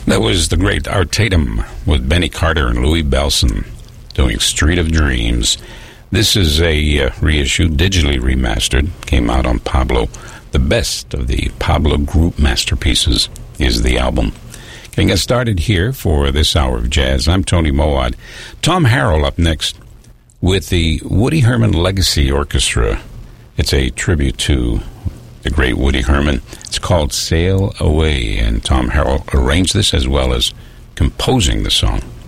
That was the great Art Tatum with Benny Carter and Louis Bellson doing Street of Dreams. This is a reissue, digitally remastered, came out on Pablo. The best of the Pablo Group masterpieces is the album. Getting us started here for this hour of jazz, I'm Tony Moad. Tom Harrell up next with the Woody Herman Legacy Orchestra. It's a tribute to the great Woody Herman. It's called Sail Away, and Tom Harrell arranged this as well as composing the song.